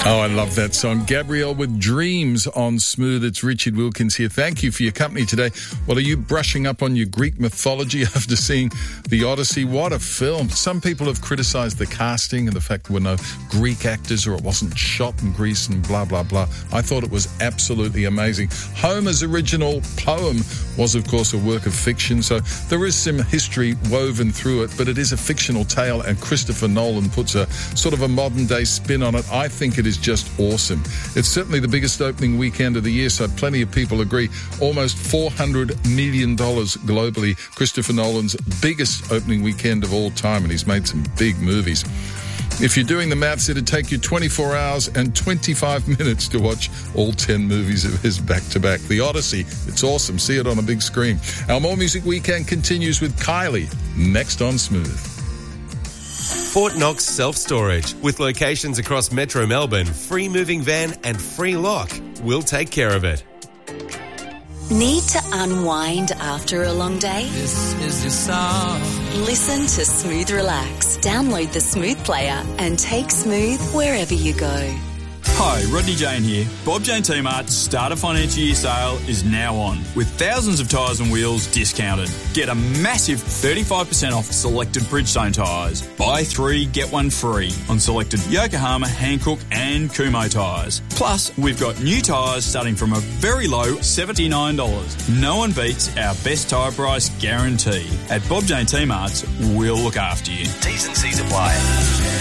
Oh, I love that song. Gabrielle with Dreams on Smooth. It's Richard Wilkins here. Thank you for your company today. Well, are you brushing up on your Greek mythology after seeing The Odyssey? What a film. Some people have criticised the casting and the fact there were no Greek actors or it wasn't shot in Greece and blah, blah, blah. I thought it was absolutely amazing. Homer's original poem was, of course, a work of fiction, so there is some history woven through it, but it is a fictional tale, and Christopher Nolan puts a sort of a modern-day spin on it. I think it is just awesome. It's certainly the biggest opening weekend of the year, so plenty of people agree. Almost $400 million globally. Christopher Nolan's biggest opening weekend of all time, and he's made some big movies. If you're doing the maths, it'd take you 24 hours and 25 minutes to watch all 10 movies of his back-to-back. The Odyssey, it's awesome. See it on a big screen. Our More Music Weekend continues with Kylie, next on Smooth. Fort Knox Self-Storage, with locations across Metro Melbourne, free moving van and free lock. We'll take care of it. Need to unwind after a long day? This is your song. Listen to Smooth Relax. Download the Smooth player and take Smooth wherever you go. Hi, Rodney Jane here. Bob Jane T-Mart's Start a Financial Year sale is now on, with thousands of tyres and wheels discounted. Get a massive 35% off selected Bridgestone tyres. Buy 3, get 1 free on selected Yokohama, Hankook and Kumho tyres. Plus, we've got new tyres starting from a very low $79. No one beats our best tyre price guarantee. At Bob Jane T-Mart's, we'll look after you. T's and C's apply.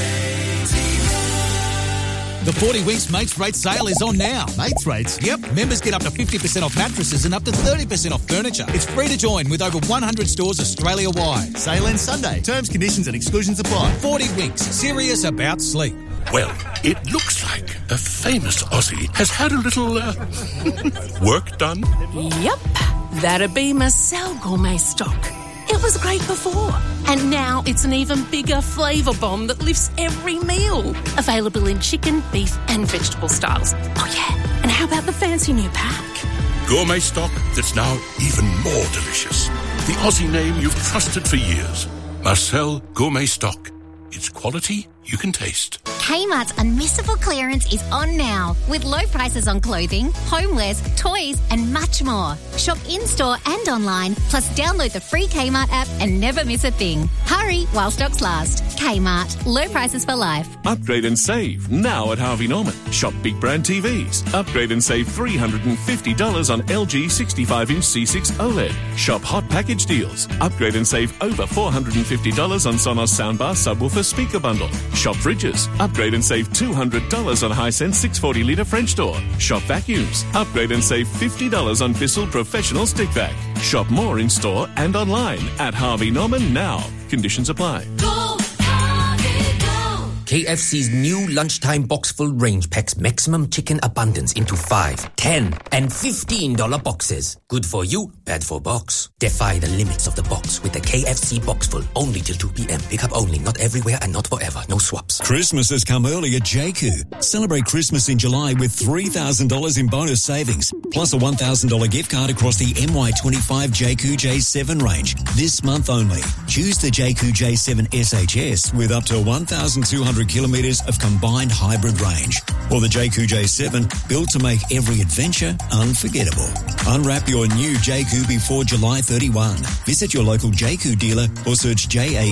The 40 Winks Mates Rates sale is on now. Mates Rates? Yep. Members get up to 50% off mattresses and up to 30% off furniture. It's free to join with over 100 stores Australia-wide. Sale ends Sunday. Terms, conditions and exclusions apply. 40 Winks. Serious about sleep. Well, it looks like a famous Aussie has had a little work done. Yep. That'd be Marcel Gourmet Stock. It was great before, and now it's an even bigger flavour bomb that lifts every meal. Available in chicken, beef and vegetable styles. Oh yeah, and how about the fancy new pack? Gourmet stock that's now even more delicious. The Aussie name you've trusted for years. Marcel Gourmet Stock. It's quality you can taste. Kmart's Unmissable Clearance is on now, with low prices on clothing, homewares, toys and much more. Shop in-store and online, plus download the free Kmart app and never miss a thing. Hurry while stocks last. Kmart, low prices for life. Upgrade and save now at Harvey Norman. Shop big brand TVs. Upgrade and save $350 on LG 65-inch C6 OLED. Shop hot package deals. Upgrade and save over $450 on Sonos soundbar subwoofer speaker bundle. Shop fridges. Upgrade and save $200 on Hisense 640-litre French door. Shop vacuums. Upgrade and save $50 on Bissell Professional Stick Vac. Shop more in store and online at Harvey Norman now. Conditions apply. Go, Harvey, go! KFC's new lunchtime box full range packs maximum chicken abundance into 5, 10 and $15 boxes. Good for you, bad for box. Defy the limits of the box with the KFC box full, only till 2 p.m. Pick up only, not everywhere and not forever. No swaps. Christmas has come early at JQ. Celebrate Christmas in July with $3,000 in bonus savings, plus a $1,000 gift card across the MY25 JQ J7 range. This month only. Choose the JQ J7 SHS with up to 1,200 kilometres of combined hybrid range. Or the JQ J7, built to make every adventure unforgettable. Unwrap your new JQ before July 31. Visit your local JQ dealer or search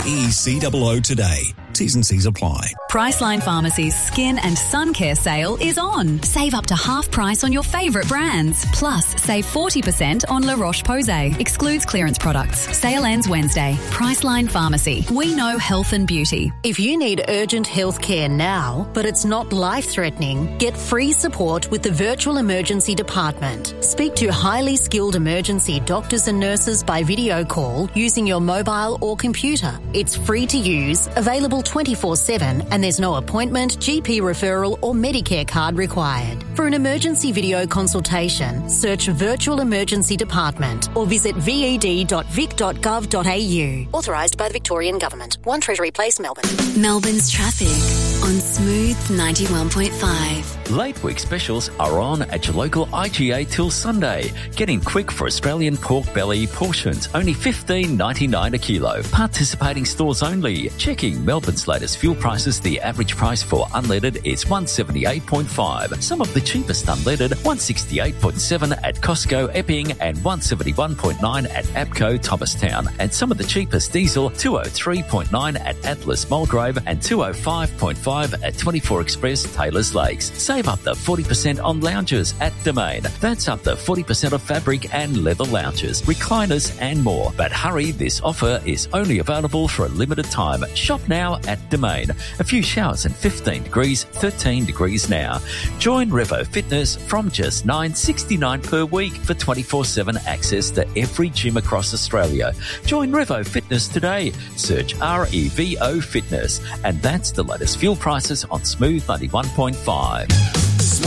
JAECOO today. T's and C's apply. Priceline Pharmacy's Skin and Sun Care sale is on. Save up to half price on your favourite brands. Plus, save 40% on La Roche-Posay. Excludes clearance products. Sale ends Wednesday. Priceline Pharmacy. We know health and beauty. If you need urgent health care now, but it's not life-threatening, get free support with the Virtual Emergency Department. Speak to highly skilled emergency doctors and nurses by video call using your mobile or computer. It's free to use, available 24/7, and there's no appointment, GP referral or Medicare card required. For an emergency video consultation, search Virtual Emergency Department or visit ved.vic.gov.au. Authorised by the Victorian Government. 1 Treasury Place, Melbourne. Melbourne's traffic on Smooth 91.5. Late week specials are on at your local IGA till Sunday. Getting quick for Australian pork belly portions, only $15.99 a kilo. Participating stores only. Checking Melbourne's latest fuel prices, the average price for unleaded is $178.5. Some of the cheapest unleaded, $168.7 at Costco Epping and $171.9 at APCO Thomastown. And some of the cheapest diesel, $203.9 at Atlas Mulgrave and $205.5 at 24 Express Taylor's Lakes. Save up to 40% on lounges at Domain. That's up to 40% off fabric and leather lounges, recliners and more. But hurry, this offer is only available for a limited time. Shop now at Domain. A few showers and 15 degrees, 13 degrees now. Join Revo Fitness from just $9.69 per week for 24/7 access to every gym across Australia. Join Revo Fitness today. Search REVO Fitness. And that's the latest fuel prices on Smooth 91.5.